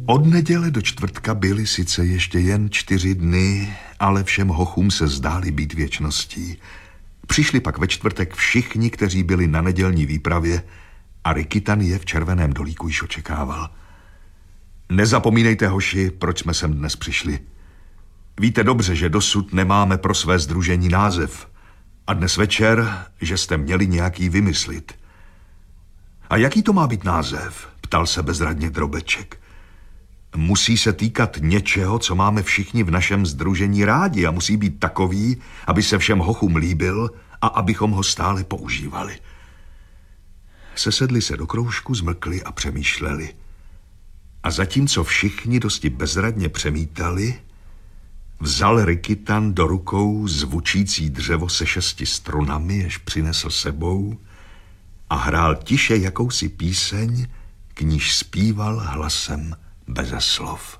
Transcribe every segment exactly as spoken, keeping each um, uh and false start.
Od neděle do čtvrtka byly sice ještě jen čtyři dny, ale všem hochům se zdály být věčností. Přišli pak ve čtvrtek všichni, kteří byli na nedělní výpravě a Rikitan je v Červeném dolíku již očekával. Nezapomínejte, hoši, proč jsme sem dnes přišli. Víte dobře, že dosud nemáme pro své sdružení název a dnes večer, že jste měli nějaký vymyslit. A jaký to má být název? Ptal se bezradně Drobeček. Musí se týkat něčeho, co máme všichni v našem sdružení rádi a musí být takový, aby se všem hochům líbil a abychom ho stále používali. Sesedli se do kroužku, zmlkli a přemýšleli. A zatímco všichni dosti bezradně přemítali, vzal Rikitan do rukou zvučící dřevo se šesti strunami, jež přinesl sebou, a hrál tiše jakousi píseň, k níž zpíval hlasem beze slov.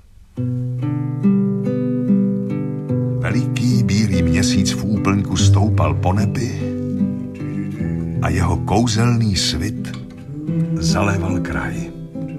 Veliký bílý měsíc v úplňku stoupal po nebi a jeho kouzelný svit zaléval kraj.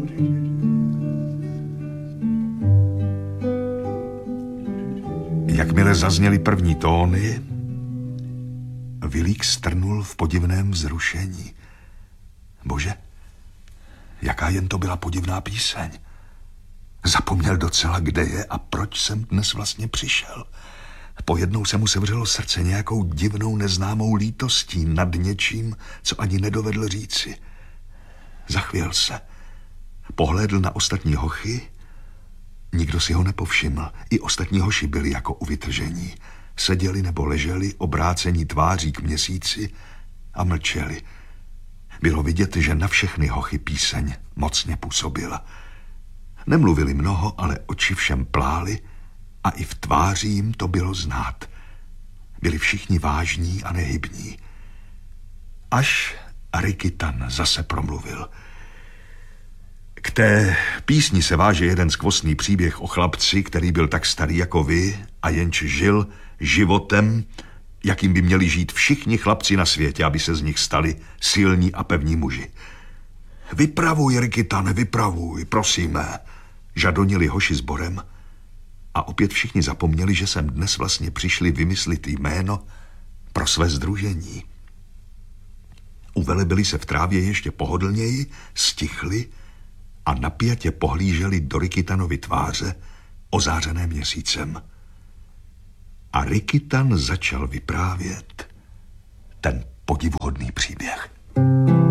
Jakmile zazněly první tóny, Vilík strnul v podivném vzrušení. Bože, jaká jen to byla podivná píseň. Zapomněl docela, kde je a proč jsem dnes vlastně přišel. Pojednou se mu sevřelo srdce nějakou divnou neznámou lítostí nad něčím, co ani nedovedl říci. Zachvěl se. Pohlédl na ostatní hochy. Nikdo si ho nepovšiml. I ostatní hoši byli jako u vytržení. Seděli nebo leželi, obrácení tváří k měsíci a mlčeli. Bylo vidět, že na všechny hochy píseň mocně působila. Nemluvili mnoho, ale oči všem plály a i v tváři jim to bylo znát. Byli všichni vážní a nehybní. Až Rikitan zase promluvil. K té písni se váže jeden skvostný příběh o chlapci, který byl tak starý jako vy a jenž žil životem, jakým by měli žít všichni chlapci na světě, aby se z nich stali silní a pevní muži. Vypravuj, Rikitane, vypravuj, prosíme, žadonili hoši sborem a opět všichni zapomněli, že sem dnes vlastně přišli vymyslit jméno pro své sdružení. Uvelebili se v trávě ještě pohodlněji, stichli a napjatě pohlíželi do Rikitanovy tváře, ozářené měsícem. A Rikitan začal vyprávět ten podivuhodný příběh.